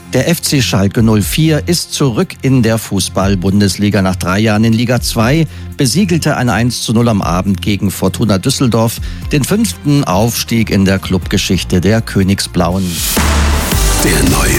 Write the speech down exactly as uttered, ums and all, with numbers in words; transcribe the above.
Der F C Schalke null vier ist zurück in der Fußball-Bundesliga. Nach drei Jahren in Liga zwei besiegelte ein eins zu null am Abend gegen Fortuna Düsseldorf den fünften Aufstieg in der Clubgeschichte der Königsblauen. Der neue